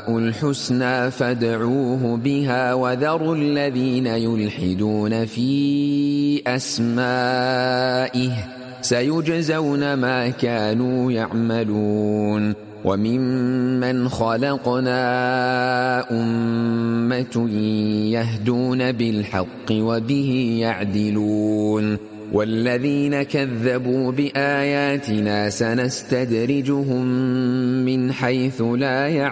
الحسنى فادعوه بها وذروا الذين يلحدون في أسمائه سيجزون ما كانوا يعملون وممن خلقنا أمة يهدون بالحق وبه يعدلون والذين كذبوا بآياتنا سنستدرجهم من حيث لا يعلمون